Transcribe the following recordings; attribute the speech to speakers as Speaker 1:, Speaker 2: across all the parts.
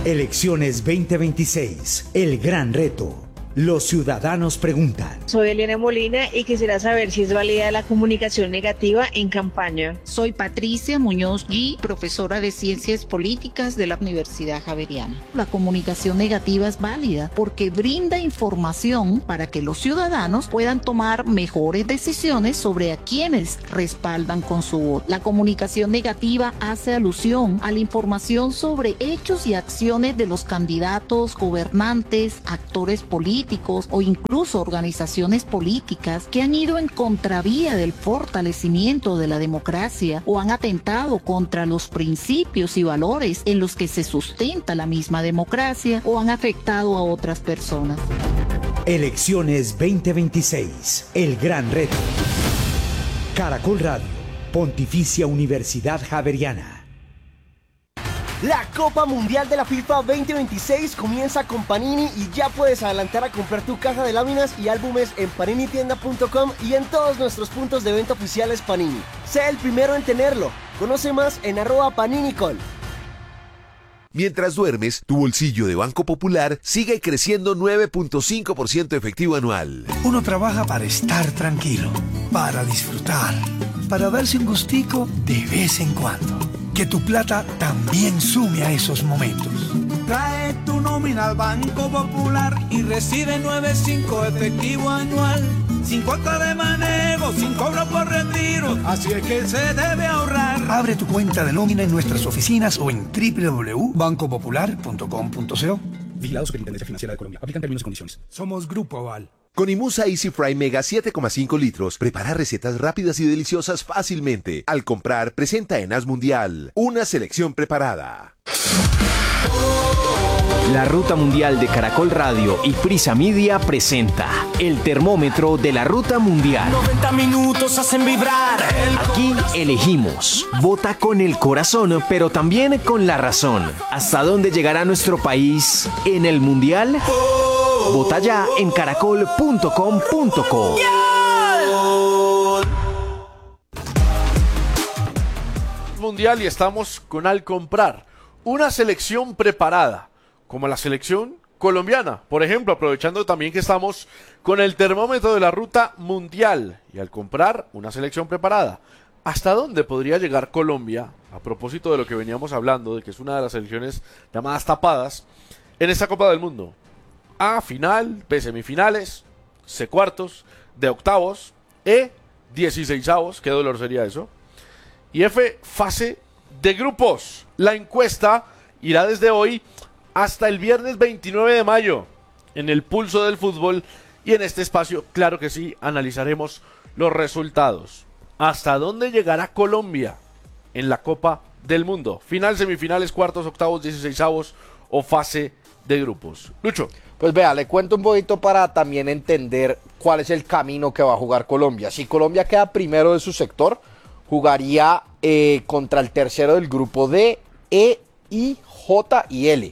Speaker 1: Elecciones 2026. El gran reto. Los ciudadanos preguntan.
Speaker 2: Soy Eliana Molina y quisiera saber si es válida la comunicación negativa en campaña.
Speaker 3: Soy Patricia Muñoz G., profesora de Ciencias Políticas de la Universidad Javeriana. La comunicación negativa es válida porque brinda información para que los ciudadanos puedan tomar mejores decisiones sobre a quienes respaldan con su voto. La comunicación negativa hace alusión a la información sobre hechos y acciones de los candidatos, gobernantes, actores políticos o incluso organizaciones políticas que han ido en contravía del fortalecimiento de la democracia o han atentado contra los principios y valores en los que se sustenta la misma democracia o han afectado a otras personas.
Speaker 1: Elecciones 2026. El gran reto. Caracol Radio. Pontificia Universidad Javeriana.
Speaker 4: La Copa Mundial de la FIFA 2026 comienza con Panini y ya puedes adelantar a comprar tu caja de láminas y álbumes en paninitienda.com y en todos nuestros puntos de venta oficiales Panini. Sé el primero en tenerlo. Conoce más en @paninicol.
Speaker 5: Mientras duermes, tu bolsillo de Banco Popular sigue creciendo 9.5% efectivo anual.
Speaker 6: Uno trabaja para estar tranquilo, para disfrutar, para darse un gustico de vez en cuando. Que tu plata también sume a esos momentos.
Speaker 7: Trae tu nómina al Banco Popular y recibe 9.5 efectivo anual. Sin cuota de manejo, sin cobro por retiro. Así es que se debe ahorrar.
Speaker 6: Abre tu cuenta de nómina en nuestras oficinas o en www.bancopopular.com.co.
Speaker 8: Vigilado Superintendencia Financiera de Colombia. Aplican términos y condiciones.
Speaker 6: Somos Grupo Aval.
Speaker 5: Con Imusa Easy Fry Mega 7,5 litros, prepara recetas rápidas y deliciosas fácilmente. Al comprar, presenta en As Mundial, una selección preparada.
Speaker 9: La Ruta Mundial de Caracol Radio y Prisa Media presenta el termómetro de la Ruta Mundial.
Speaker 7: 90 minutos hacen vibrar.
Speaker 9: Aquí elegimos. Vota con el corazón, pero también con la razón. ¿Hasta dónde llegará nuestro país en el Mundial? Vota ya en caracol.com.co.
Speaker 10: Mundial y estamos con Al Comprar, una selección preparada, como la selección colombiana, por ejemplo, aprovechando también que estamos con el termómetro de la Ruta Mundial y Al Comprar, una selección preparada. ¿Hasta dónde podría llegar Colombia, a propósito de lo que veníamos hablando, de que es una de las selecciones llamadas tapadas, en esta Copa del Mundo? A, final, B, semifinales, C, cuartos, D, octavos, E, 16avos, qué dolor sería eso, y F, fase de grupos. La encuesta irá desde hoy hasta el viernes 29 de mayo en el Pulso del Fútbol y en este espacio, claro que sí, analizaremos los resultados. ¿Hasta dónde llegará Colombia en la Copa del Mundo? Final, semifinales, cuartos, octavos, 16avos o fase de grupos. Lucho.
Speaker 11: Pues vea, le cuento un poquito para también entender cuál es el camino que va a jugar Colombia. Si Colombia queda primero de su sector, jugaría contra el tercero del grupo D, E, I, J y L.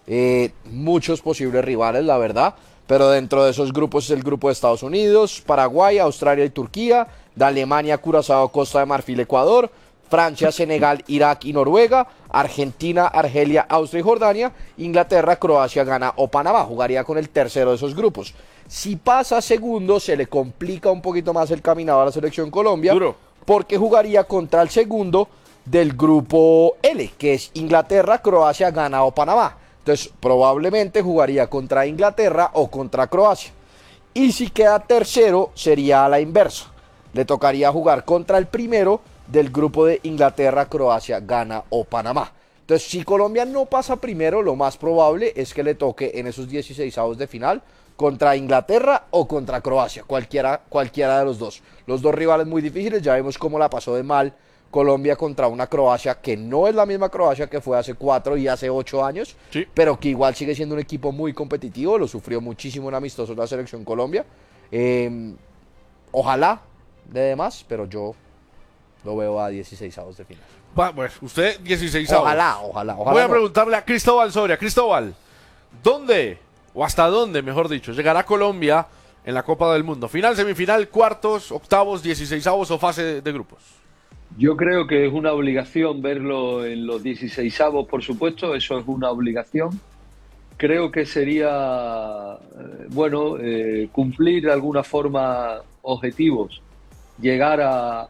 Speaker 11: Muchos posibles rivales, la verdad, pero dentro de esos grupos es el grupo de Estados Unidos, Paraguay, Australia y Turquía, de Alemania, Curazao, Costa de Marfil, Ecuador, Francia, Senegal, Irak y Noruega, Argentina, Argelia, Austria y Jordania, Inglaterra, Croacia, Ghana o Panamá. Jugaría con el tercero de esos grupos. Si pasa segundo, se le complica un poquito más el caminado a la selección Colombia, porque jugaría contra el segundo del grupo L, que es Inglaterra, Croacia, Ghana o Panamá. Entonces, probablemente jugaría contra Inglaterra o contra Croacia. Y si queda tercero, sería a la inversa. Le tocaría jugar contra el primero del grupo de Inglaterra, Croacia, Ghana o Panamá. Entonces, si Colombia no pasa primero, lo más probable es que le toque en esos 16avos de final contra Inglaterra o contra Croacia, cualquiera de los dos. Los dos rivales muy difíciles, ya vemos cómo la pasó de mal Colombia contra una Croacia que no es la misma Croacia que fue hace 4 y hace 8 años, sí, pero que igual sigue siendo un equipo muy competitivo, lo sufrió muchísimo en amistosos la selección Colombia. Ojalá de demás, pero yo lo veo a 16avos de final.
Speaker 10: Pues usted 16avos.
Speaker 11: Ojalá.
Speaker 10: Voy a preguntarle a Cristóbal Soria. Cristóbal, ¿dónde, o hasta dónde, mejor dicho, llegará Colombia en la Copa del Mundo? ¿Final, semifinal, cuartos, octavos, 16avos o fase de grupos?
Speaker 12: Yo creo que es una obligación verlo en los 16avos, por supuesto, eso es una obligación. Creo que sería, cumplir de alguna forma objetivos, llegar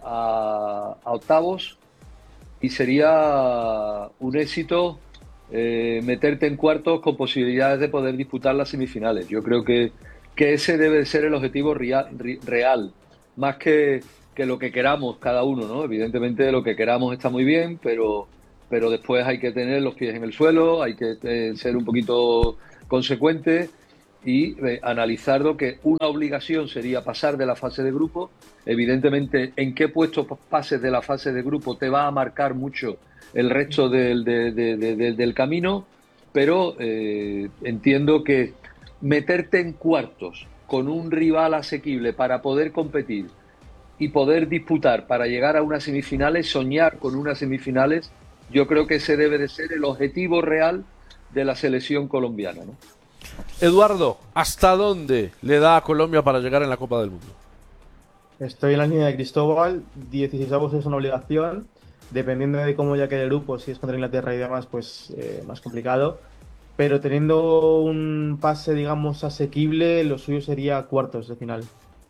Speaker 12: a octavos, y sería un éxito meterte en cuartos con posibilidades de poder disputar las semifinales. Yo creo que ese debe ser el objetivo real, más que lo que queramos cada uno, ¿no? Evidentemente lo que queramos está muy bien, pero después hay que tener los pies en el suelo, hay que ser un poquito consecuente y analizar lo que una obligación sería pasar de la fase de grupo. Evidentemente, en qué puesto pases de la fase de grupo te va a marcar mucho el resto del camino, pero entiendo que meterte en cuartos con un rival asequible para poder competir y poder disputar para llegar a unas semifinales, soñar con unas semifinales, yo creo que ese debe de ser el objetivo real de la selección colombiana, ¿no?
Speaker 10: Eduardo, ¿hasta dónde le da a Colombia para llegar en la Copa del Mundo?
Speaker 13: Estoy en la línea de Cristóbal, 16avos es una obligación, dependiendo de cómo ya quede el grupo, si es contra Inglaterra y demás, pues más complicado, pero teniendo un pase, digamos, asequible, lo suyo sería cuartos de final.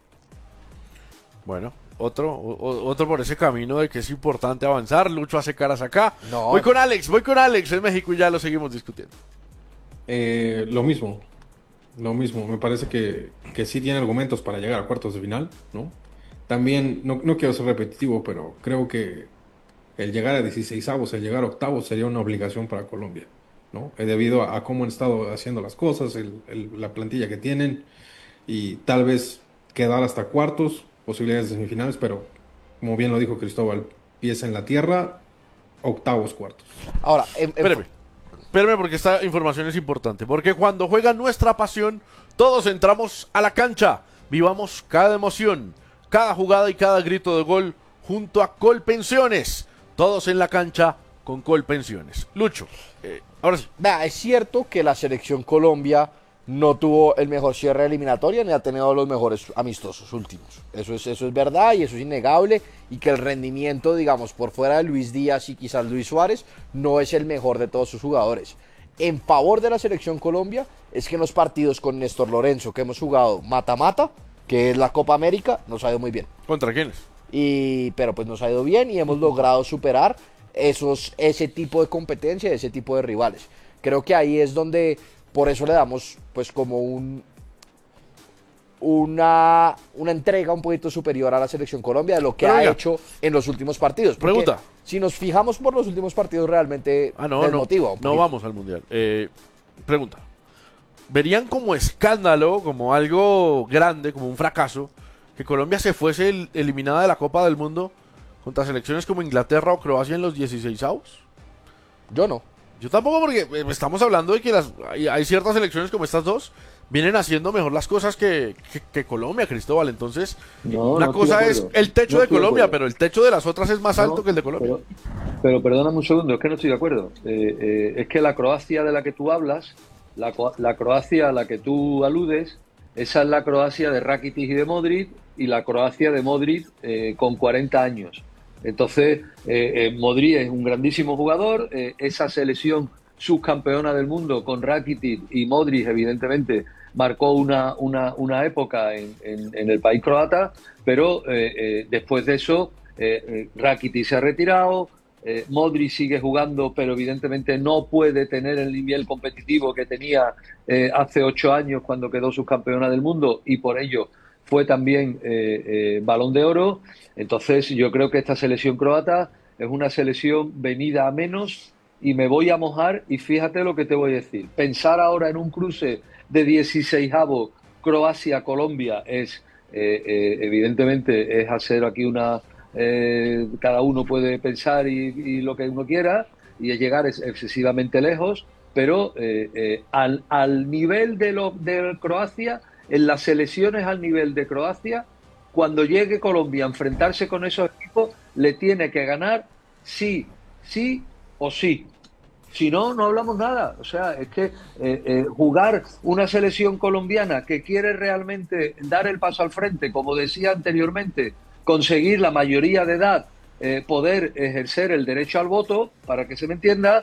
Speaker 10: Bueno, otro por ese camino de que es importante avanzar. Lucho hace caras acá.
Speaker 11: No.
Speaker 10: Voy con Alex en México y ya lo seguimos discutiendo.
Speaker 14: Lo mismo. Me parece que sí tiene argumentos para llegar a cuartos de final, ¿no? También, no quiero ser repetitivo, pero creo que el llegar a 16avos, el llegar a octavos sería una obligación para Colombia, ¿no? Debido a cómo han estado haciendo las cosas, la plantilla que tienen, y tal vez quedar hasta cuartos, posibilidades de semifinales, pero como bien lo dijo Cristóbal, pies en la tierra, octavos, cuartos.
Speaker 11: Ahora,
Speaker 10: espérame porque esta información es importante, porque cuando juega nuestra pasión, todos entramos a la cancha, vivamos cada emoción, cada jugada y cada grito de gol junto a Colpensiones, todos en la cancha con Colpensiones. Lucho, ahora sí.
Speaker 11: Es cierto que la selección Colombia no tuvo el mejor cierre de eliminatoria ni ha tenido los mejores amistosos últimos. Eso es verdad y eso es innegable, y que el rendimiento, digamos, por fuera de Luis Díaz y quizás Luis Suárez, no es el mejor de todos sus jugadores. En favor de la selección Colombia es que en los partidos con Néstor Lorenzo que hemos jugado mata-mata, que es la Copa América, nos ha ido muy bien.
Speaker 10: ¿Contra quiénes?
Speaker 11: Pero pues nos ha ido bien y hemos logrado superar ese tipo de competencia, ese tipo de rivales. Creo que ahí es donde, por eso le damos pues como una entrega un poquito superior a la selección Colombia de lo que ha hecho en los últimos partidos. Porque
Speaker 10: pregunta.
Speaker 11: Si nos fijamos por los últimos partidos, realmente desmotiva un poquito.
Speaker 10: No vamos al Mundial. Pregunta. ¿Verían como escándalo, como algo grande, como un fracaso, que Colombia se fuese eliminada de la Copa del Mundo contra selecciones como Inglaterra o Croacia en los 16avos?
Speaker 11: Yo no.
Speaker 10: Yo tampoco, porque estamos hablando de que hay ciertas selecciones como estas dos vienen haciendo mejor las cosas que Colombia, Cristóbal. Entonces, una cosa es el techo de Colombia, pero el techo de las otras es más alto que el de Colombia.
Speaker 12: Pero perdóname un segundo, es que no estoy de acuerdo. Es que la Croacia de la que tú hablas, la Croacia a la que tú aludes, esa es la Croacia de Rakitic y de Modric, y la Croacia de Modric con 40 años. Entonces, Modric es un grandísimo jugador, esa selección subcampeona del mundo con Rakitic y Modric, evidentemente, marcó una época en el país croata, pero después de eso, Rakitic se ha retirado, Modric sigue jugando, pero evidentemente no puede tener el nivel competitivo que tenía hace 8 años cuando quedó subcampeona del mundo, y por ello fue también Balón de Oro. Entonces yo creo que esta selección croata es una selección venida a menos, y me voy a mojar, y fíjate lo que te voy a decir. Pensar ahora en un cruce de 16avos Croacia-Colombia es evidentemente es hacer aquí una... cada uno puede pensar y lo que uno quiera, y es llegar excesivamente lejos, pero al nivel de Croacia, en las selecciones al nivel de Croacia, cuando llegue Colombia a enfrentarse con esos equipos, le tiene que ganar sí o sí. Si no, no hablamos nada. O sea, es que jugar una selección colombiana que quiere realmente dar el paso al frente, como decía anteriormente, conseguir la mayoría de edad poder ejercer el derecho al voto, para que se me entienda.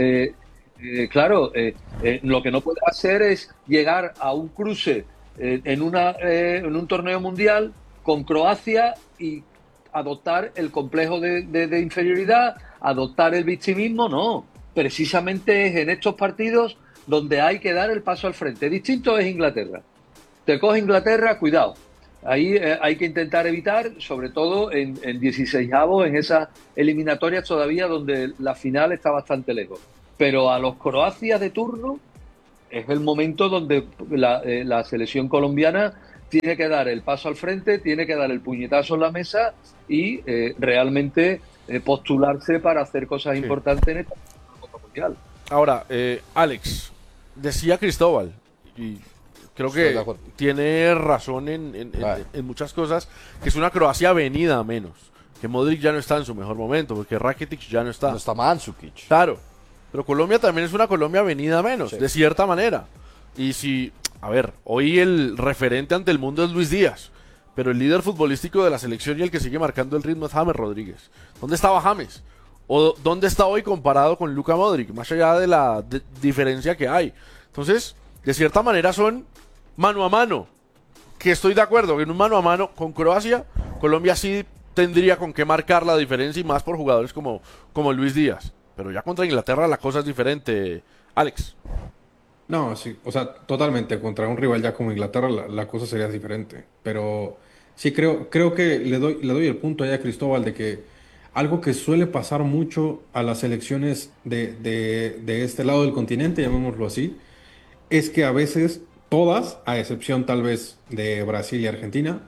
Speaker 12: Claro, lo que no puede hacer es llegar a un cruce en un torneo mundial con Croacia y adoptar el complejo de inferioridad, adoptar el victimismo. No, precisamente es en estos partidos donde hay que dar el paso al frente. Distinto es Inglaterra. Te coge Inglaterra, cuidado. Ahí hay que intentar evitar, sobre todo en 16avos, en esas eliminatorias todavía donde la final está bastante lejos. Pero a los Croacia de turno es el momento donde la selección colombiana tiene que dar el paso al frente, tiene que dar el puñetazo en la mesa y realmente postularse para hacer cosas importantes en esta Copa Mundial.
Speaker 10: Ahora, Alex, decía Cristóbal, y creo que tiene razón en muchas cosas, que es una Croacia venida a menos, que Modric ya no está en su mejor momento, porque Rakitic ya no está.
Speaker 11: No está Mandzukic.
Speaker 10: Claro, pero Colombia también es una Colombia venida a menos, de cierta manera. Y si, a ver, hoy el referente ante el mundo es Luis Díaz, pero el líder futbolístico de la selección y el que sigue marcando el ritmo es James Rodríguez. ¿Dónde estaba James? ¿O dónde está hoy comparado con Luka Modric? Más allá de la diferencia que hay. Entonces, de cierta manera son mano a mano. Que estoy de acuerdo que en un mano a mano con Croacia, Colombia sí tendría con qué marcar la diferencia, y más por jugadores como Luis Díaz. Pero ya contra Inglaterra la cosa es diferente, Alex.
Speaker 14: No, sí, o sea, totalmente. Contra un rival ya como Inglaterra la cosa sería diferente. Pero sí creo que le doy el punto allá a Cristóbal de que algo que suele pasar mucho a las selecciones de este lado del continente, llamémoslo así, es que a veces todas, a excepción tal vez de Brasil y Argentina,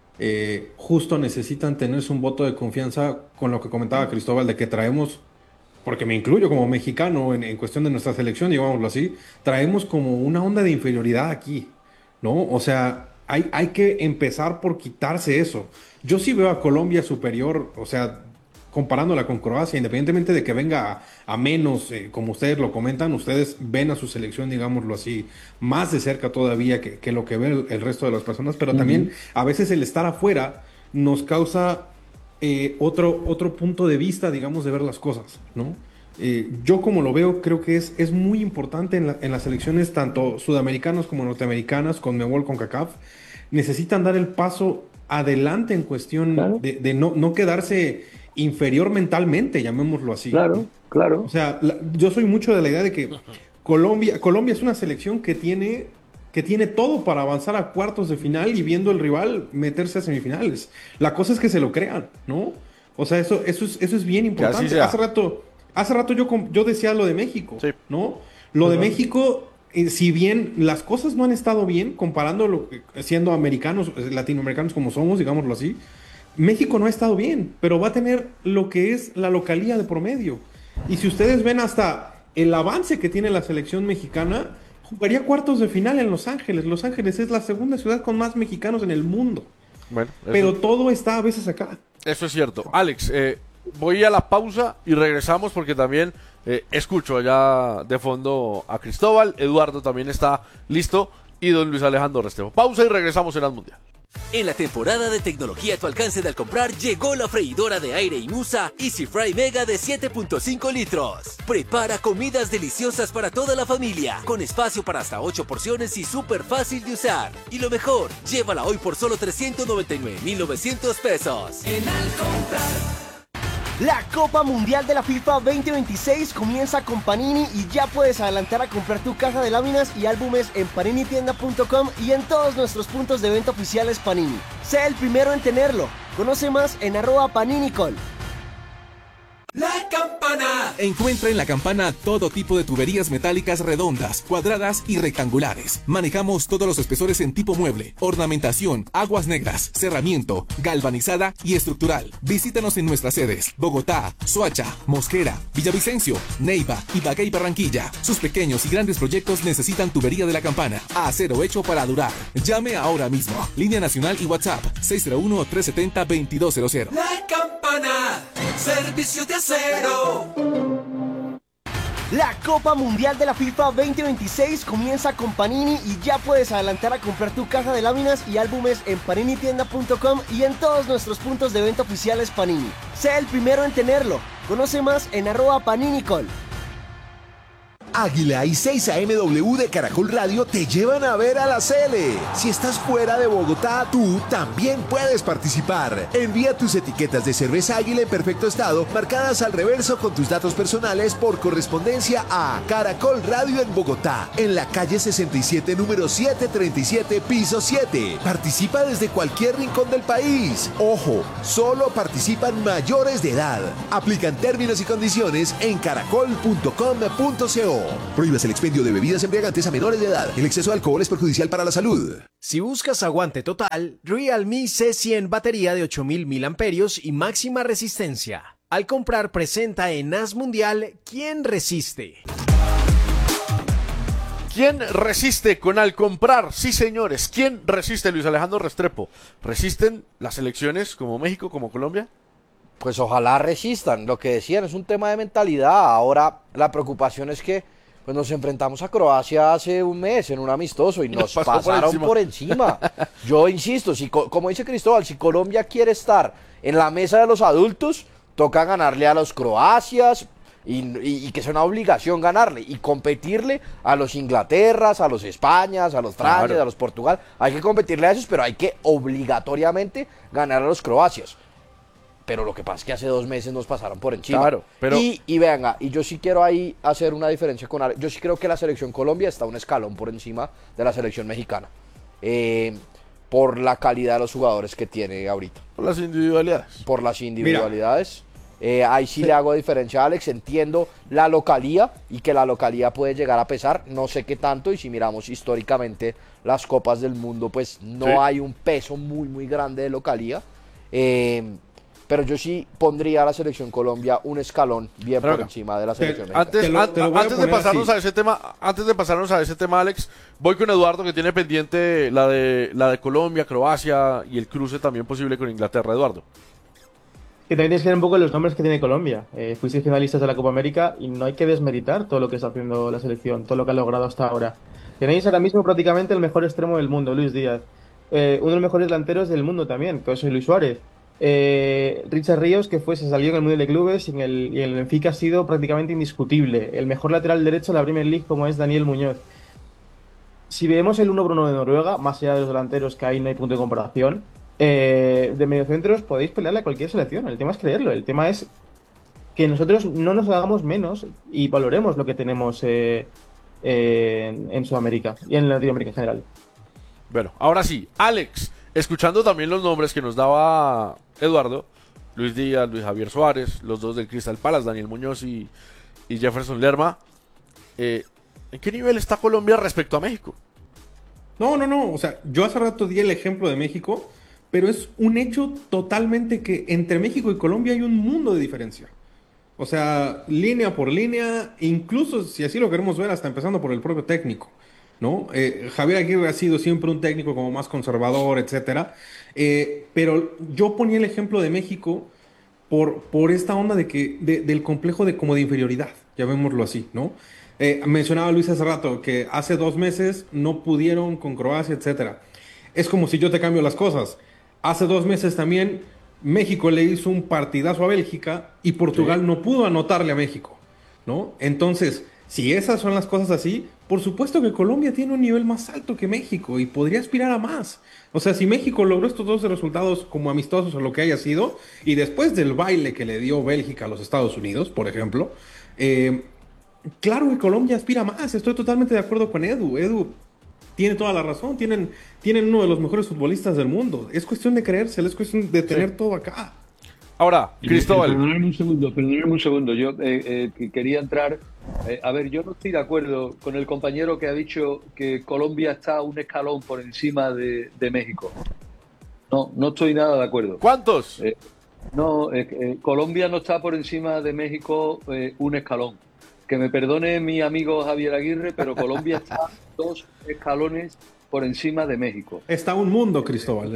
Speaker 14: justo necesitan tenerse un voto de confianza con lo que comentaba Cristóbal, de que traemos, porque me incluyo como mexicano en cuestión de nuestra selección, digámoslo así, traemos como una onda de inferioridad aquí, ¿no? O sea, hay que empezar por quitarse eso. Yo sí veo a Colombia superior, o sea, comparándola con Croacia, independientemente de que venga a menos, como ustedes lo comentan, ustedes ven a su selección, digámoslo así, más de cerca todavía que lo que ve el resto de las personas, pero también a veces el estar afuera nos causa otro punto de vista, digamos, de ver las cosas, ¿no? Yo como lo veo, creo que es muy importante en las selecciones, tanto sudamericanas como norteamericanas, con Conmebol, con CONCACAF, necesitan dar el paso adelante en cuestión de no quedarse inferior mentalmente, llamémoslo así.
Speaker 12: Claro.
Speaker 14: O sea, yo soy mucho de la idea de que Colombia es una selección que tiene todo para avanzar a cuartos de final y viendo el rival meterse a semifinales. La cosa es que se lo crean, ¿no? O sea, eso es bien importante. Hace rato yo decía lo de México, ¿no? Lo de México, si bien las cosas no han estado bien, comparándolo, siendo americanos, latinoamericanos como somos, digámoslo así, México no ha estado bien, pero va a tener lo que es la localía de promedio. Y si ustedes ven hasta el avance que tiene la selección mexicana, jugaría cuartos de final en Los Ángeles. Los Ángeles es la segunda ciudad con más mexicanos en el mundo.
Speaker 10: Bueno,
Speaker 14: pero todo está a veces acá.
Speaker 10: Eso es cierto. Alex, voy a la pausa y regresamos porque también escucho allá de fondo a Cristóbal. Eduardo también está listo y don Luis Alejandro Restrepo. Pausa y regresamos en el Mundial.
Speaker 15: En la temporada de tecnología a tu alcance de al comprar, llegó la freidora de aire Imusa Easy Fry Mega de 7.5 litros. Prepara comidas deliciosas para toda la familia, con espacio para hasta 8 porciones y súper fácil de usar. Y lo mejor, llévala hoy por solo 399,900 pesos.
Speaker 4: En al comprar. La Copa Mundial de la FIFA 2026 comienza con Panini y ya puedes adelantar a comprar tu caja de láminas y álbumes en paninitienda.com y en todos nuestros puntos de venta oficiales Panini. Sé el primero en tenerlo. Conoce más en @PaniniCol.
Speaker 16: La Campana. Encuentra en La Campana todo tipo de tuberías metálicas redondas, cuadradas y rectangulares. Manejamos todos los espesores en tipo mueble, ornamentación, aguas negras, cerramiento, galvanizada y estructural. Visítanos en nuestras sedes: Bogotá, Soacha, Mosquera, Villavicencio, Neiva, Ibagué y Barranquilla. Sus pequeños y grandes proyectos necesitan tubería de La Campana. Acero hecho para durar. Llame ahora mismo. Línea nacional y WhatsApp 601-370-2200.
Speaker 7: La Campana. Servicio de acero.
Speaker 4: La Copa Mundial de la FIFA 2026 comienza con Panini y ya puedes adelantar a comprar tu caja de láminas y álbumes en paninitienda.com y en todos nuestros puntos de venta oficiales Panini. Sé el primero en tenerlo. Conoce más en @paninicol.
Speaker 5: Águila y 6am de Caracol Radio te llevan a ver a la Sele. Si estás fuera de Bogotá, tú también puedes participar. Envía tus etiquetas de cerveza Águila en perfecto estado, marcadas al reverso con tus datos personales por correspondencia a Caracol Radio en Bogotá, en la calle 67, número 737, piso 7. Participa desde cualquier rincón del país. Ojo, solo participan mayores de edad. Aplican términos y condiciones en caracol.com.co. Prohíbas el expendio de bebidas embriagantes a menores de edad. El exceso de alcohol es perjudicial para la salud.
Speaker 9: Si buscas aguante total, Realme C100 batería de 8000 mAh y máxima resistencia. Al comprar presenta en As Mundial ¿Quién resiste?
Speaker 10: ¿Quién resiste con al comprar? Sí, señores. ¿Quién resiste, Luis Alejandro Restrepo? ¿Resisten las selecciones como México, como Colombia?
Speaker 11: Pues ojalá resistan. Lo que decían es un tema de mentalidad. Ahora la preocupación es que pues nos enfrentamos a Croacia hace un mes en un amistoso y nos pasaron por encima. Yo insisto, como dice Cristóbal, si Colombia quiere estar en la mesa de los adultos, toca ganarle a los Croacias y que sea una obligación ganarle y competirle a los Inglaterras, a los Españas, a los Francias, claro, a los Portugal. Hay que competirle a esos, pero hay que obligatoriamente ganar a los Croacias. Pero lo que pasa es que hace 2 meses nos pasaron por encima.
Speaker 10: Claro, pero...
Speaker 11: Y venga, y yo sí quiero ahí hacer una diferencia con... Yo sí creo que la selección Colombia está un escalón por encima de la selección mexicana. Por la calidad de los jugadores que tiene ahorita.
Speaker 10: Por las individualidades.
Speaker 11: Por las individualidades. Ahí sí le hago diferencia a Alex. Entiendo la localía y que la localía puede llegar a pesar. No sé qué tanto. Y si miramos históricamente las Copas del Mundo, pues no hay un peso muy, muy grande de localía. Pero yo sí pondría a la selección Colombia un escalón bien por encima de la selección mexicana.
Speaker 10: Antes de pasarnos a ese tema, Alex, voy con Eduardo, que tiene pendiente la de Colombia, Croacia y el cruce también posible con Inglaterra. Eduardo.
Speaker 13: Que también tienes que ver un poco los nombres que tiene Colombia. Fuisteis finalistas de la Copa América y no hay que desmeritar todo lo que está haciendo la selección, todo lo que ha logrado hasta ahora. Tenéis ahora mismo prácticamente el mejor extremo del mundo, Luis Díaz. Uno de los mejores delanteros del mundo también, que es Luis Suárez. Richard Ríos, que se salió en el Mundial de Clubes y en el Benfica ha sido prácticamente indiscutible. El mejor lateral derecho de la Premier League, como es Daniel Muñoz. Si vemos el 1-1 de Noruega, más allá de los delanteros, que ahí no hay punto de comparación, de mediocentros podéis pelearle a cualquier selección. El tema es creerlo. El tema es que nosotros no nos hagamos menos y valoremos lo que tenemos en Sudamérica y en Latinoamérica en general.
Speaker 10: Bueno, ahora sí, Alex, escuchando también los nombres que nos daba Eduardo, Luis Díaz, Luis Javier Suárez, los dos del Crystal Palace, Daniel Muñoz y Jefferson Lerma, ¿en qué nivel está Colombia respecto a México?
Speaker 14: No, o sea, yo hace rato di el ejemplo de México, pero es un hecho totalmente que entre México y Colombia hay un mundo de diferencia. O sea, línea por línea, incluso si así lo queremos ver, hasta empezando por el propio técnico, ¿no? Javier Aguirre ha sido siempre un técnico como más conservador, etcétera. Pero yo ponía el ejemplo de México por esta onda del complejo de inferioridad, llamémoslo así, ¿no? Mencionaba Luis hace rato que hace 2 meses no pudieron con Croacia, etcétera. Es como si yo te cambio las cosas. Hace 2 meses también México le hizo un partidazo a Bélgica y Portugal no pudo anotarle a México, ¿no? Entonces, si esas son las cosas así, por supuesto que Colombia tiene un nivel más alto que México y podría aspirar a más. O sea, si México logró estos 2 resultados como amistosos o lo que haya sido, y después del baile que le dio Bélgica a los Estados Unidos, por ejemplo, claro que Colombia aspira a más. Estoy totalmente de acuerdo con Edu. Edu tiene toda la razón. Tienen uno de los mejores futbolistas del mundo. Es cuestión de creérselo, es cuestión de tener todo acá.
Speaker 10: Ahora, Cristóbal.
Speaker 12: Perdóname un segundo. Yo quería entrar. A ver, yo no estoy de acuerdo con el compañero que ha dicho que Colombia está un escalón por encima de México. No estoy nada de acuerdo.
Speaker 10: ¿Cuántos?
Speaker 12: Colombia no está por encima de México un escalón. Que me perdone mi amigo Javier Aguirre, pero Colombia está 2 escalones por encima de México.
Speaker 14: Está un mundo, Cristóbal.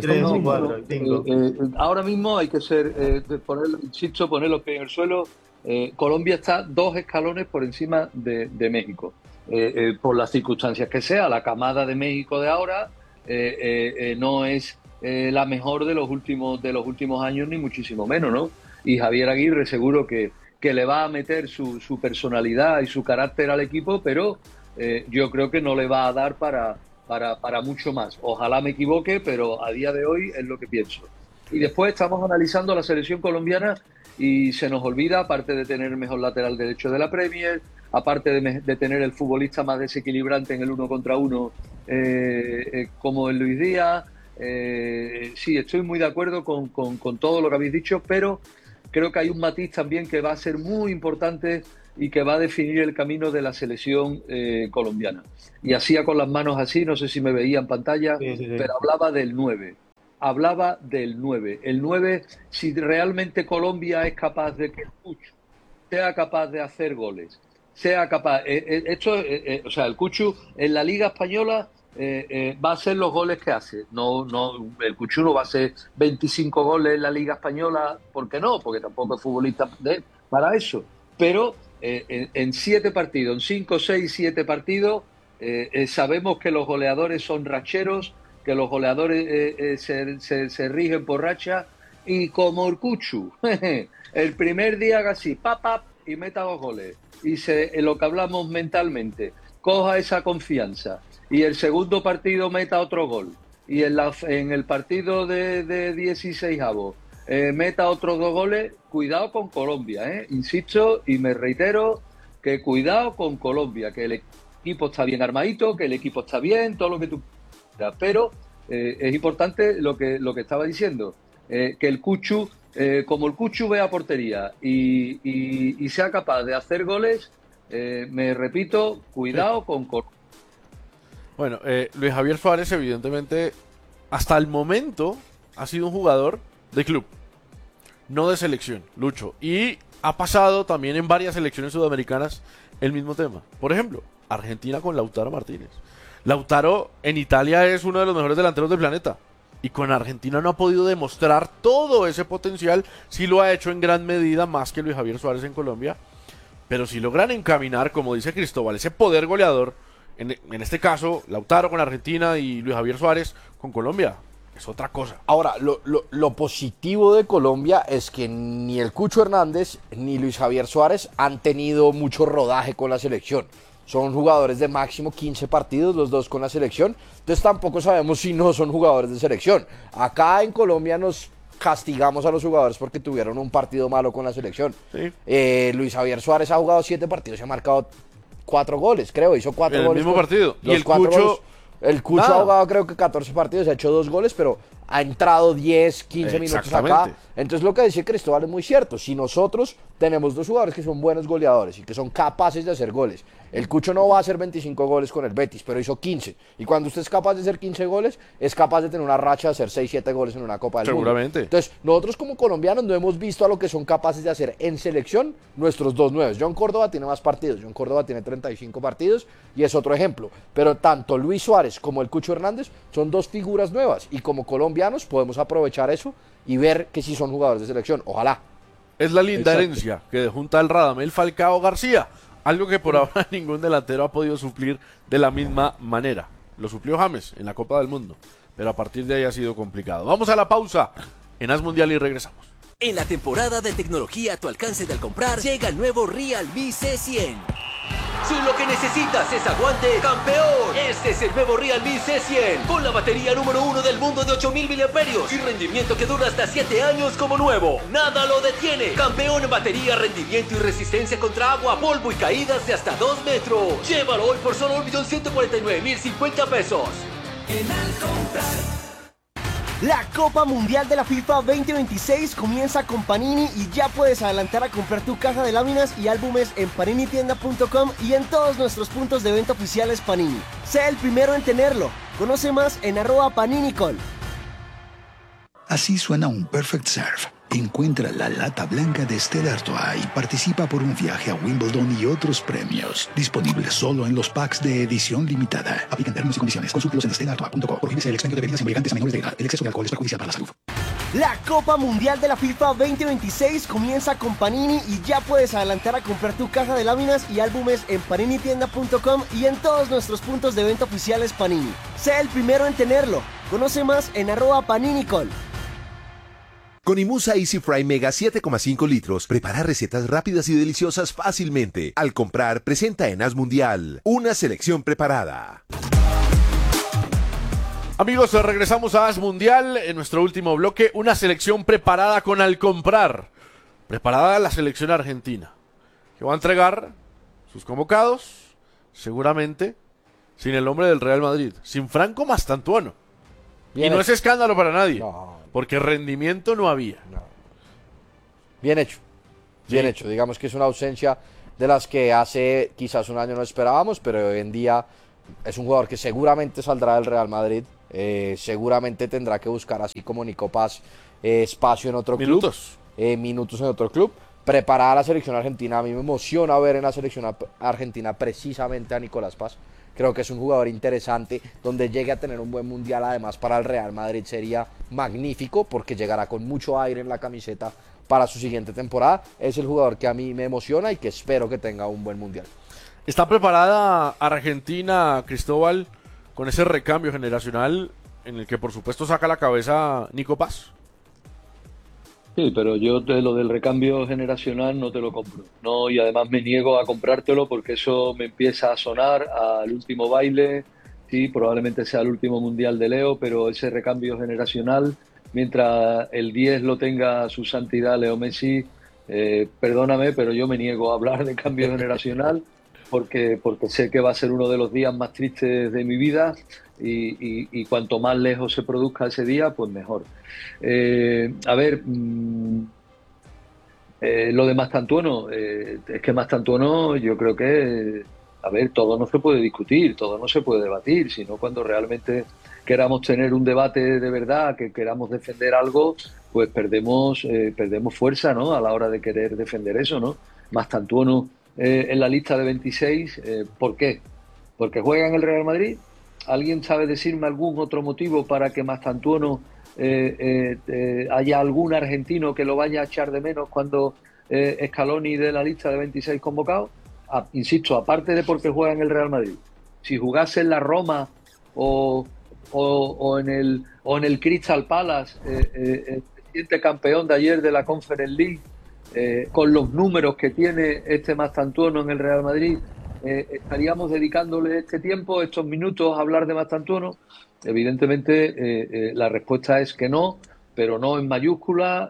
Speaker 12: Ahora mismo hay que poner los pies en el suelo. Colombia está 2 escalones por encima de México. Por las circunstancias que sea, la camada de México de ahora no es la mejor de los últimos años, ni muchísimo menos, ¿no? y Javier Aguirre seguro que le va a meter su personalidad y su carácter al equipo, pero yo creo que no le va a dar para mucho más. Ojalá me equivoque, pero a día de hoy es lo que pienso. Y después estamos analizando la selección colombiana y se nos olvida, aparte de tener el mejor lateral derecho de la Premier, aparte de tener el futbolista más desequilibrante en el 1 contra 1 como el Luis Díaz. Sí, estoy muy de acuerdo con todo lo que habéis dicho, pero creo que hay un matiz también que va a ser muy importante y que va a definir el camino de la selección colombiana. Y hacía con las manos así, no sé si me veía en pantalla, sí. Pero hablaba del 9. Hablaba del 9. El 9, si realmente Colombia es capaz de que el Cucho sea capaz de hacer goles, sea capaz... o sea, el Cucho en la Liga Española va a hacer los goles que hace. No, el Cucho no va a hacer 25 goles en la Liga Española. ¿Por qué no? Porque tampoco es futbolista para eso. Pero en 7 partidos, en 5, 6, 7 partidos, sabemos que los goleadores son racheros, que los goleadores se rigen por racha, y como el Cucho el primer día haga así, pap, y meta 2 goles, y lo que hablamos mentalmente, coja esa confianza, y el segundo partido meta otro gol, y en el partido de 16avos meta otros 2 goles, cuidado con Colombia, insisto y me reitero, que cuidado con Colombia, que el equipo está bien armadito, que el equipo está bien, todo lo que tú... Pero es importante lo que estaba diciendo, que el Cucho, como el Cucho vea portería y sea capaz de hacer goles, me repito, cuidado con Colombia.
Speaker 10: Bueno, Luis Javier Suárez evidentemente hasta el momento ha sido un jugador de club, no de selección, Lucho, y ha pasado también en varias selecciones sudamericanas el mismo tema. Por ejemplo, Argentina con Lautaro Martínez. Lautaro en Italia es uno de los mejores delanteros del planeta, y con Argentina no ha podido demostrar todo ese potencial. Sí lo ha hecho en gran medida más que Luis Javier Suárez en Colombia, pero si logran encaminar, como dice Cristóbal, ese poder goleador, en este caso Lautaro con Argentina y Luis Javier Suárez con Colombia, es otra cosa.
Speaker 11: Ahora, lo positivo de Colombia es que ni el Cucho Hernández ni Luis Javier Suárez han tenido mucho rodaje con la selección. Son jugadores de máximo 15 partidos, los dos con la selección. Entonces tampoco sabemos si no son jugadores de selección. Acá en Colombia nos castigamos a los jugadores porque tuvieron un partido malo con la selección. Sí. Luis Javier Suárez ha jugado 7 partidos y ha marcado 4 goles, creo. Hizo 4 goles.
Speaker 10: El mismo partido.
Speaker 11: Y el Cucho... El Cucho ha jugado creo que 14 partidos, ha hecho 2 goles, pero ha entrado 10, 15 minutos acá. Entonces lo que decía Cristóbal es muy cierto. Si nosotros tenemos 2 jugadores que son buenos goleadores y que son capaces de hacer goles, el Cucho no va a hacer 25 goles con el Betis, pero hizo 15. Y cuando usted es capaz de hacer 15 goles, es capaz de tener una racha de hacer 6, 7 goles en una Copa del Mundo.
Speaker 10: Seguramente.
Speaker 11: Entonces, nosotros como colombianos no hemos visto a lo que son capaces de hacer en selección nuestros 2 nuevos. John Córdoba tiene más partidos. John Córdoba tiene 35 partidos y es otro ejemplo. Pero tanto Luis Suárez como el Cucho Hernández son 2 figuras nuevas. Y como colombianos podemos aprovechar eso y ver que sí son jugadores de selección. Ojalá.
Speaker 10: Es la linda herencia que dejó un tal Radamel Falcao García. Algo que por ahora ningún delantero ha podido suplir de la misma manera. Lo suplió James en la Copa del Mundo, pero a partir de ahí ha sido complicado. Vamos a la pausa en As Mundial y regresamos.
Speaker 15: En la temporada de tecnología a tu alcance de al comprar, llega el nuevo Realme C100. Si lo que necesitas es aguante, ¡campeón! Este es el nuevo Realme C100, con la batería número 1 del mundo de 8000 mAh y rendimiento que dura hasta 7 años como nuevo. ¡Nada lo detiene! Campeón en batería, rendimiento y resistencia contra agua, polvo y caídas de hasta 2 metros. Llévalo hoy por solo 1.149.050 pesos.
Speaker 4: En Al Comprar. La Copa Mundial de la FIFA 2026 comienza con Panini y ya puedes adelantar a comprar tu caja de láminas y álbumes en paninitienda.com y en todos nuestros puntos de venta oficiales Panini. Sé el primero en tenerlo. Conoce más en @PaniniCol.
Speaker 17: Así suena un Perfect Serve. Encuentra la lata blanca de Stella Artois y participa por un viaje a Wimbledon y otros premios. Disponible solo en los packs de edición limitada. Aplican términos y condiciones. Consúltalos en stellaartois.com. Prohíbese el expendio de bebidas embriagantes a menores de edad. El exceso de alcohol es perjudicial para la salud.
Speaker 4: La Copa Mundial de la FIFA 2026 comienza con Panini y ya puedes adelantar a comprar tu caja de láminas y álbumes en paninitienda.com y en todos nuestros puntos de venta oficiales Panini. Sé el primero en tenerlo. Conoce más en @PaniniCol.
Speaker 5: Con Imusa Easy Fry Mega 7,5 litros, prepara recetas rápidas y deliciosas fácilmente. Al comprar, presenta en As Mundial una selección preparada.
Speaker 10: Amigos, regresamos a As Mundial en nuestro último bloque. Una selección preparada con Al comprar. Preparada la selección argentina, que va a entregar sus convocados, seguramente, sin el nombre del Real Madrid, sin Franco Mastantuono. Y no es escándalo para nadie, porque rendimiento no había.
Speaker 11: Bien hecho, bien hecho. Digamos que es una ausencia de las que hace quizás un año no esperábamos, pero hoy en día es un jugador que seguramente saldrá del Real Madrid. Seguramente tendrá que buscar, así como Nico Paz, espacio en otro club. Minutos en otro club. Preparada la selección argentina. A mí me emociona ver en la selección argentina precisamente a Nicolás Paz. Creo que es un jugador interesante, donde llegue a tener un buen mundial. Además, para el Real Madrid sería magnífico, porque llegará con mucho aire en la camiseta para su siguiente temporada. Es el jugador que a mí me emociona y que espero que tenga un buen mundial.
Speaker 10: ¿Está preparada Argentina, Cristóbal, con ese recambio generacional en el que por supuesto saca la cabeza Nico Paz?
Speaker 12: Sí, pero yo de lo del recambio generacional no te lo compro. No, y además me niego a comprártelo porque eso me empieza a sonar al último baile. Sí, probablemente sea el último mundial de Leo, pero ese recambio generacional, mientras el 10 lo tenga su santidad Leo Messi, perdóname, pero yo me niego a hablar de cambio generacional porque sé que va a ser uno de los días más tristes de mi vida. Y cuanto más lejos se produzca ese día, pues mejor. A ver, lo de Mastantuono, es que Mastantuono yo creo que, a ver, todo no se puede discutir, todo no se puede debatir, sino cuando realmente queramos tener un debate de verdad, que queramos defender algo, pues perdemos fuerza, ¿no?, a la hora de querer defender eso, ¿no? Mastantuono en la lista de 26, ¿por qué? ¿Porque juega en el Real Madrid? ¿Alguien sabe decirme algún otro motivo para que Mastantuono haya algún argentino que lo vaya a echar de menos cuando Scaloni de la lista de 26 convocados? Insisto, aparte de porque juega en el Real Madrid. Si jugase en la Roma o en el Crystal Palace, el reciente campeón de ayer de la Conference League, con los números que tiene este Mastantuono en el Real Madrid, ¿estaríamos dedicándole este tiempo, estos minutos a hablar de Mastantuono? Evidentemente la respuesta es que no, pero no en mayúscula,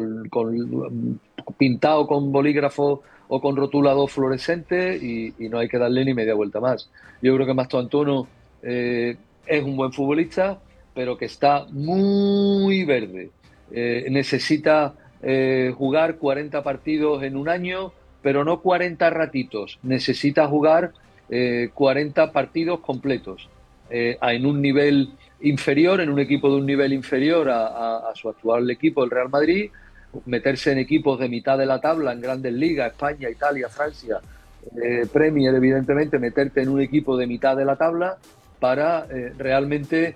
Speaker 12: pintado con bolígrafo o con rotulador fluorescente, y no hay que darle ni media vuelta más. Yo creo que Mastantuono es un buen futbolista, pero que está muy verde. Necesita jugar 40 partidos en un año, pero no 40 ratitos. Necesita jugar 40 partidos completos en un nivel inferior, en un equipo de un nivel inferior a su actual equipo, el Real Madrid, meterse en equipos de mitad de la tabla en grandes ligas, España, Italia, Francia, Premier, evidentemente, meterte en un equipo de mitad de la tabla para realmente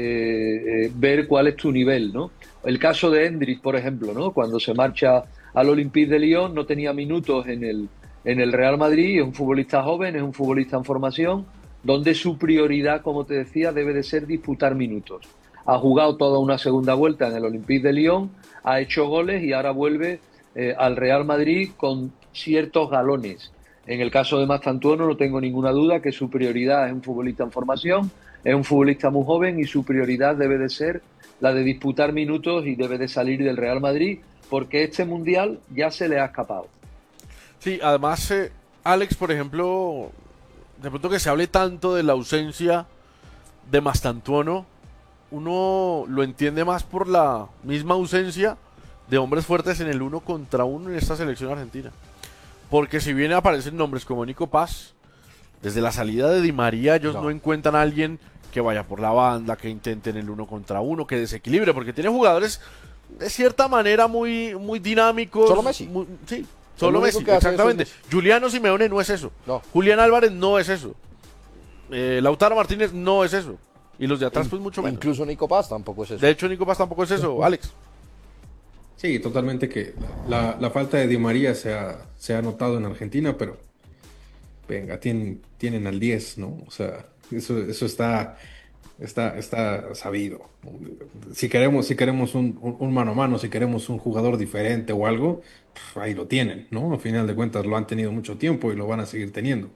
Speaker 12: ver cuál es tu nivel, ¿no? El caso de Endrick, por ejemplo, ¿no?, cuando se marcha al Olympique de Lyon, no tenía minutos en el Real Madrid. Es un futbolista joven, es un futbolista en formación, donde su prioridad, como te decía, debe de ser disputar minutos. Ha jugado toda una segunda vuelta en el Olympique de Lyon, ha hecho goles y ahora vuelve al Real Madrid con ciertos galones. En el caso de Mastantuono no tengo ninguna duda que su prioridad es un futbolista en formación, es un futbolista muy joven y su prioridad debe de ser la de disputar minutos y debe de salir del Real Madrid, porque este mundial ya se le ha escapado.
Speaker 10: Sí, además, Alex, por ejemplo, de pronto que se hable tanto de la ausencia de Mastantuono, uno lo entiende más por la misma ausencia de hombres fuertes en el 1 contra 1 en esta selección argentina. Porque si bien aparecen nombres como Nico Paz, desde la salida de Di María ellos no encuentran a alguien que vaya por la banda, que intenten el 1 contra 1, que desequilibre, porque tiene jugadores de cierta manera muy dinámicos.
Speaker 11: Solo Messi.
Speaker 10: Sí, solo Messi, exactamente. Giuliano Simeone no es eso. No. Julián Álvarez no es eso. Lautaro Martínez no es eso. Y los de atrás pues mucho menos.
Speaker 11: Incluso Nico Paz tampoco es eso.
Speaker 10: De hecho Nico Paz tampoco es eso, Alex.
Speaker 14: Sí, totalmente, que la falta de Di María se ha notado en Argentina, pero venga, tienen al 10, ¿no? O sea, eso está Está sabido. Si queremos un mano a mano, si queremos un jugador diferente o algo, ahí lo tienen, ¿no? Al final de cuentas lo han tenido mucho tiempo y lo van a seguir teniendo.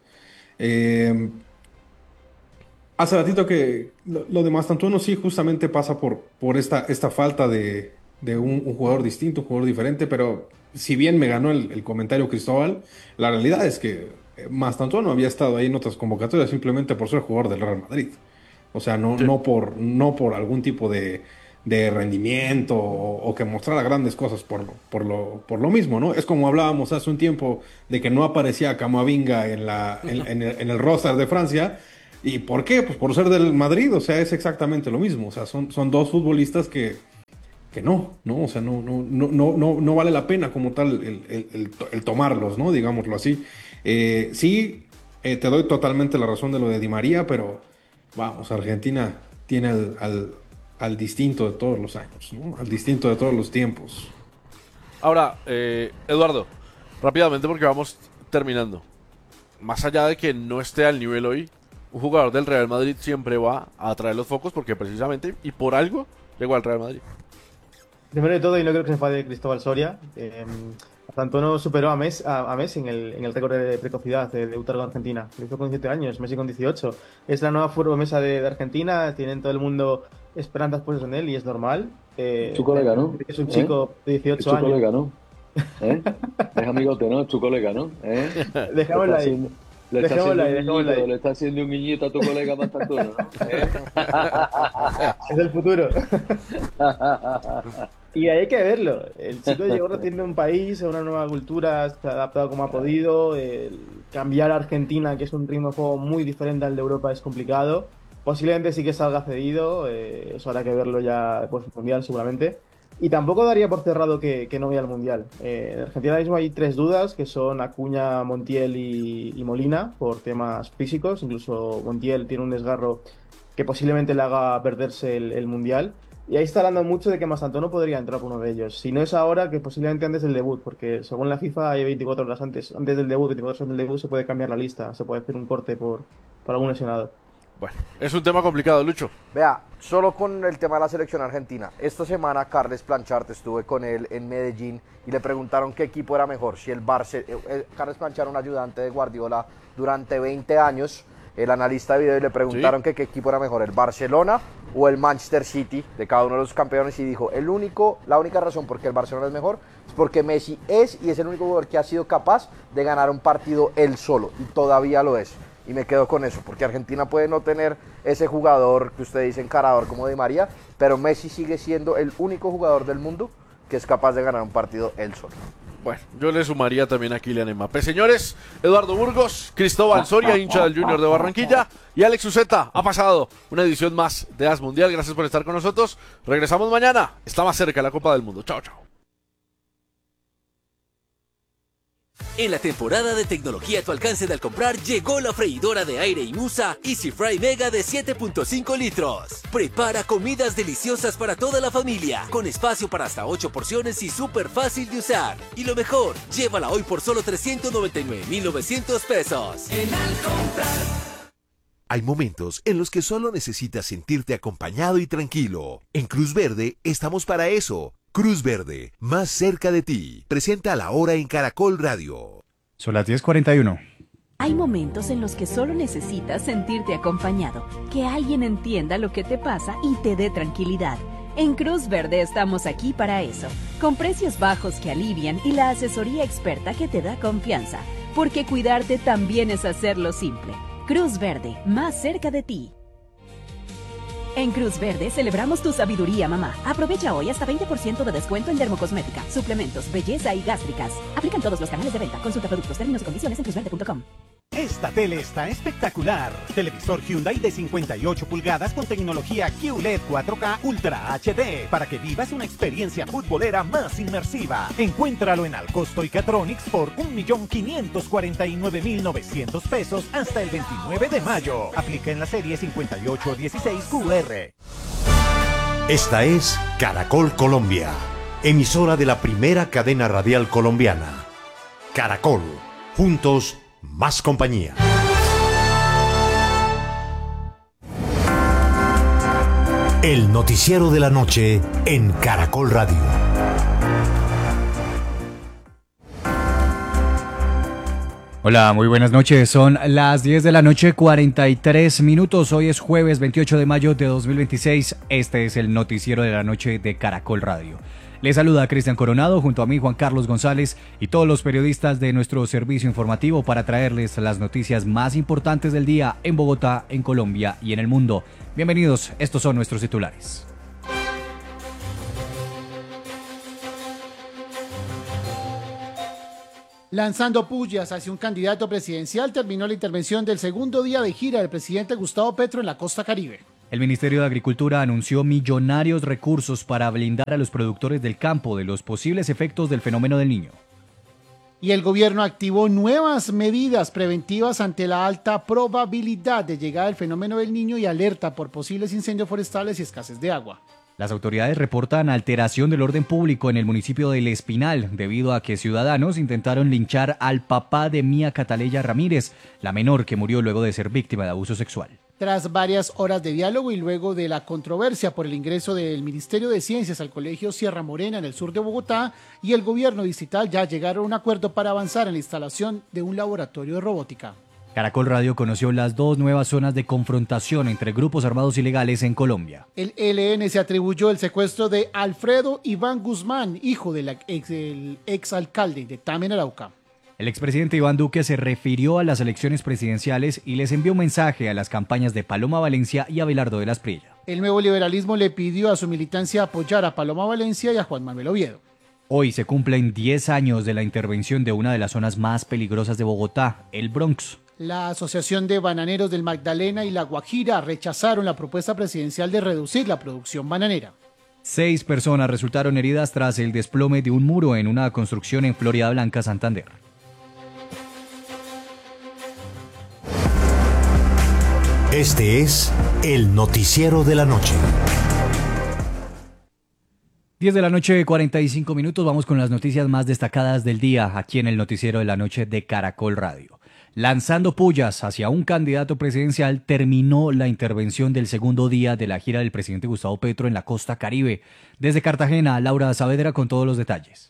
Speaker 14: Hace ratito que lo de Mastantuono sí justamente pasa por esta falta de un jugador distinto, un jugador diferente, pero si bien me ganó el comentario Cristóbal, la realidad es que Mastantuono había estado ahí en otras convocatorias simplemente por ser jugador del Real Madrid. O sea, no por algún tipo de rendimiento o que mostrara grandes cosas por lo mismo, ¿no? Es como hablábamos hace un tiempo de que no aparecía Camavinga en el roster de Francia. ¿Y por qué? Pues por ser del Madrid, o sea, es exactamente lo mismo. O sea, son dos futbolistas que no, o sea, no vale la pena como tal el tomarlos, ¿no? Digámoslo así. Sí, te doy totalmente la razón de lo de Di María, pero vamos, Argentina tiene al distinto de todos los años, ¿no? Al distinto de todos los tiempos.
Speaker 10: Ahora, Eduardo, rápidamente porque vamos terminando. Más allá de que no esté al nivel hoy, un jugador del Real Madrid siempre va a atraer los focos porque precisamente y por algo llegó al Real Madrid.
Speaker 13: Primero de todo, y no creo que se enfade Cristóbal Soria, Mastantuono superó a Messi en el récord de precocidad de debutar con Argentina. Lo hizo con 17 años, Messi con 18. Es la nueva promesa de Argentina, tienen todo el mundo esperanzas puestas en él y es normal.
Speaker 12: Tu colega, ¿no?
Speaker 13: Es un chico de 18 años.
Speaker 12: Es tu colega, ¿no? Es amigote, ¿no? Es tu colega, ¿no?
Speaker 13: Dejémoslo ahí.
Speaker 12: Le está haciendo un guiñito a tu colega Mastantuono, ¿no?
Speaker 13: Es el futuro. Y hay que verlo. El chico llegó recién de un país, a una nueva cultura, se ha adaptado como ha podido. Cambiar a Argentina, que es un ritmo de juego muy diferente al de Europa, es complicado. Posiblemente sí que salga cedido, eso habrá que verlo ya después del Mundial seguramente. Y tampoco daría por cerrado que no vaya al Mundial. En Argentina ahora mismo hay 3 dudas, que son Acuña, Montiel y Molina, por temas físicos. Incluso Montiel tiene un desgarro que posiblemente le haga perderse el Mundial. Y ahí está hablando mucho de que Mastantuono podría entrar por uno de ellos. Si no es ahora, que posiblemente antes del debut, porque según la FIFA hay 24 horas antes del debut, 24 horas antes del debut se puede cambiar la lista, se puede hacer un corte por algún lesionado.
Speaker 10: Bueno, es un tema complicado, Lucho.
Speaker 11: Vea, solo con el tema de la selección argentina. Esta semana Carles Planchart, estuve con él en Medellín y le preguntaron qué equipo era mejor. Si el Carles Planchart, un ayudante de Guardiola durante 20 años, el analista de video, y le preguntaron que qué equipo era mejor, el Barcelona o el Manchester City, de cada uno de los campeones, y dijo, la única razón por qué el Barcelona es mejor es porque Messi es el único jugador que ha sido capaz de ganar un partido él solo, y todavía lo es. Y me quedo con eso, porque Argentina puede no tener ese jugador que usted dice encarador como Di María, pero Messi sigue siendo el único jugador del mundo que es capaz de ganar un partido él solo.
Speaker 10: Bueno, yo le sumaría también a Kylian Mbappé. Señores, Eduardo Burgos, Cristóbal Soria, hincha del Junior de Barranquilla, y Alex Uceta. Ha pasado una edición más de As Mundial. Gracias por estar con nosotros. Regresamos mañana. Está más cerca la Copa del Mundo. Chao, chao.
Speaker 15: En la temporada de tecnología a tu alcance de al comprar, llegó la freidora de aire Imusa Easy Fry Mega de 7.5 litros. Prepara comidas deliciosas para toda la familia, con espacio para hasta 8 porciones y súper fácil de usar. Y lo mejor, llévala hoy por solo 399,900 pesos.
Speaker 5: En Al Comprar. Hay momentos en los que solo necesitas sentirte acompañado y tranquilo. En Cruz Verde estamos para eso. Cruz Verde, más cerca de ti. Presenta La Hora en Caracol Radio.
Speaker 18: Son las 10:41.
Speaker 19: Hay momentos en los que solo necesitas sentirte acompañado, que alguien entienda lo que te pasa y te dé tranquilidad. En Cruz Verde estamos aquí para eso, con precios bajos que alivian y la asesoría experta que te da confianza, porque cuidarte también es hacerlo simple. Cruz Verde, más cerca de ti. En Cruz Verde celebramos tu sabiduría, mamá. Aprovecha hoy hasta 20% de descuento en dermocosmética, suplementos, belleza y gástricas. Aplican todos los canales de venta. Consulta productos, términos y condiciones en cruzverde.com.
Speaker 20: Esta tele está espectacular. Televisor Hyundai de 58 pulgadas con tecnología QLED 4K Ultra HD para que vivas una experiencia futbolera más inmersiva. Encuéntralo en Alcosto y Catronics por 1.549.900 pesos hasta el 29 de mayo. Aplica en la serie 5816 QR.
Speaker 1: Esta es Caracol Colombia, emisora de la primera cadena radial colombiana. Caracol, juntos más compañía. El noticiero de la noche en Caracol Radio.
Speaker 18: Hola, muy buenas noches. Son las 10 de la noche, 43 minutos. Hoy es jueves 28 de mayo de 2026. Este es el noticiero de la noche de Caracol Radio. Les saluda Cristian Coronado junto a mí Juan Carlos González y todos los periodistas de nuestro servicio informativo para traerles las noticias más importantes del día en Bogotá, en Colombia y en el mundo. Bienvenidos, estos son nuestros titulares.
Speaker 21: Lanzando pullas hacia un candidato presidencial, terminó la intervención del segundo día de gira del presidente Gustavo Petro en la costa Caribe.
Speaker 18: El Ministerio de Agricultura anunció millonarios recursos para blindar a los productores del campo de los posibles efectos del fenómeno del Niño.
Speaker 21: Y el gobierno activó nuevas medidas preventivas ante la alta probabilidad de llegada del fenómeno del Niño y alerta por posibles incendios forestales y escasez de agua.
Speaker 18: Las autoridades reportan alteración del orden público en el municipio de El Espinal debido a que ciudadanos intentaron linchar al papá de Mía Cataleya Ramírez, la menor que murió luego de ser víctima de abuso sexual.
Speaker 21: Tras varias horas de diálogo y luego de la controversia por el ingreso del Ministerio de Ciencias al Colegio Sierra Morena en el sur de Bogotá y el gobierno distrital ya llegaron a un acuerdo para avanzar en la instalación de un laboratorio de robótica.
Speaker 18: Caracol Radio conoció las dos nuevas zonas de confrontación entre grupos armados ilegales en Colombia.
Speaker 21: El ELN se atribuyó el secuestro de Alfredo Iván Guzmán, hijo del exalcalde de Tame, en Arauca.
Speaker 18: El expresidente Iván Duque se refirió a las elecciones presidenciales y les envió un mensaje a las campañas de Paloma Valencia y Abelardo de la Espriella.
Speaker 21: El nuevo liberalismo le pidió a su militancia apoyar a Paloma Valencia y a Juan Manuel Oviedo.
Speaker 18: Hoy se cumplen 10 años de la intervención de una de las zonas más peligrosas de Bogotá, el Bronx.
Speaker 21: La Asociación de Bananeros del Magdalena y La Guajira rechazaron la propuesta presidencial de reducir la producción bananera.
Speaker 18: 6 personas resultaron heridas tras el desplome de un muro en una construcción en Florida Blanca, Santander.
Speaker 1: Este es el noticiero de la noche.
Speaker 18: 10 de la noche, 45 minutos. Vamos con las noticias más destacadas del día aquí en el noticiero de la noche de Caracol Radio. Lanzando pullas hacia un candidato presidencial, terminó la intervención del segundo día de la gira del presidente Gustavo Petro en la costa Caribe. Desde Cartagena, Laura Saavedra con todos los detalles.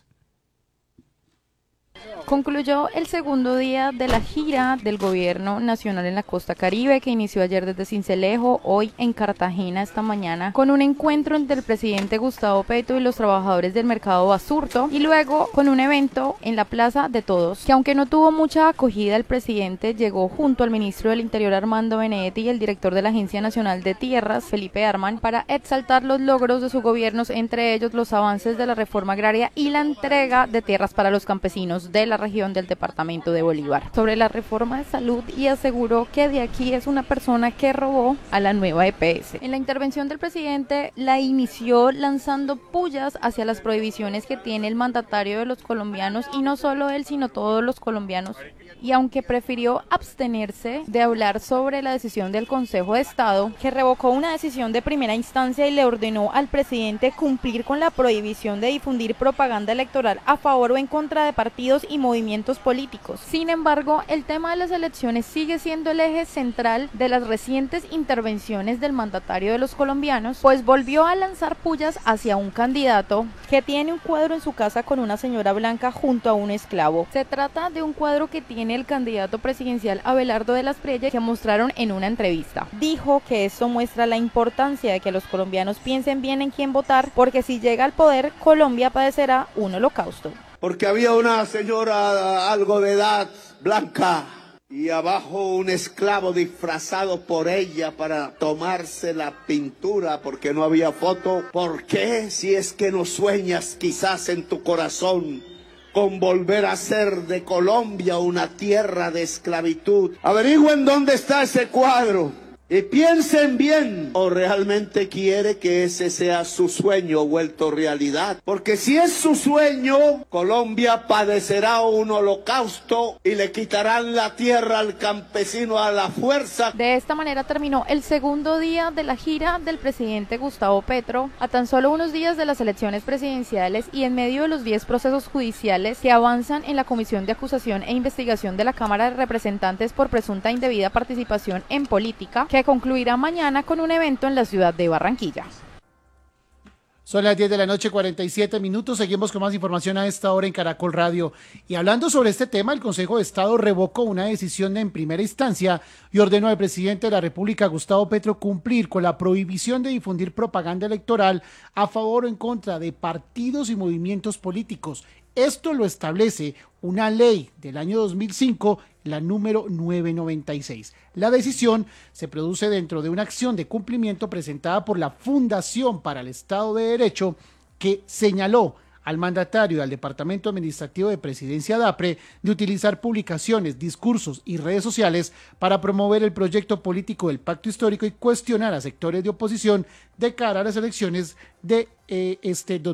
Speaker 22: Concluyó el segundo día de la gira del gobierno nacional en la costa Caribe, que inició ayer desde Sincelejo, hoy en Cartagena esta mañana, con un encuentro entre el presidente Gustavo Petro y los trabajadores del mercado Basurto, y luego con un evento en la Plaza de Todos, que aunque no tuvo mucha acogida, el presidente llegó junto al ministro del Interior Armando Benedetti y el director de la Agencia Nacional de Tierras, Felipe Arman, para exaltar los logros de sus gobiernos, entre ellos los avances de la reforma agraria y la entrega de tierras para los campesinos de la región del departamento de Bolívar. Sobre la reforma de salud, y aseguró que de aquí es una persona que robó a la nueva EPS. En la intervención del presidente la inició lanzando pullas hacia las prohibiciones que tiene el mandatario de los colombianos, y no solo él sino todos los colombianos. Y aunque prefirió abstenerse de hablar sobre la decisión del Consejo de Estado, que revocó una decisión de primera instancia y le ordenó al presidente cumplir con la prohibición de difundir propaganda electoral a favor o en contra de partidos y movimientos políticos. Sin embargo, el tema de las elecciones sigue siendo el eje central de las recientes intervenciones del mandatario de los colombianos, pues volvió a lanzar pullas hacia un candidato que tiene un cuadro en su casa con una señora blanca junto a un esclavo. Se trata de un cuadro que tiene el candidato presidencial Abelardo de la Espriella, que mostraron en una entrevista. Dijo que esto muestra la importancia de que los colombianos piensen bien en quién votar, porque si llega al poder, Colombia padecerá un holocausto.
Speaker 23: Porque había una señora algo de edad, blanca, y abajo un esclavo disfrazado por ella para tomarse la pintura porque no había foto. ¿Por qué? Si es que no sueñas quizás en tu corazón con volver a ser de Colombia una tierra de esclavitud. Averigüen dónde está ese cuadro y piensen bien, o realmente quiere que ese sea su sueño vuelto realidad. Porque si es su sueño, Colombia padecerá un holocausto y le quitarán la tierra al campesino a la fuerza.
Speaker 22: De esta manera terminó el segundo día de la gira del presidente Gustavo Petro, a tan solo unos días de las elecciones presidenciales y en medio de los 10 procesos judiciales que avanzan en la Comisión de Acusación e Investigación de la Cámara de Representantes por presunta indebida participación en política, que concluirá mañana con un evento en la ciudad de Barranquilla.
Speaker 21: Son las 10 de la noche, 47 minutos. Seguimos con más información a esta hora en Caracol Radio. Y hablando sobre este tema, el Consejo de Estado revocó una decisión en primera instancia y ordenó al presidente de la República, Gustavo Petro, cumplir con la prohibición de difundir propaganda electoral a favor o en contra de partidos y movimientos políticos. Esto lo establece una ley del año 2005, la número 996. La decisión se produce dentro de una acción de cumplimiento presentada por la Fundación para el Estado de Derecho, que señaló al mandatario y al Departamento Administrativo de Presidencia DAPRE de utilizar publicaciones, discursos y redes sociales para promover el proyecto político del Pacto Histórico y cuestionar a sectores de oposición de cara a las elecciones de este